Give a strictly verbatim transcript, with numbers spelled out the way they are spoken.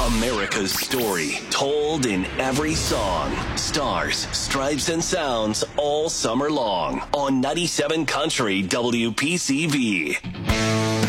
America's story, told in every song. Stars, stripes, and sounds all summer long on ninety-seven Country W P C V.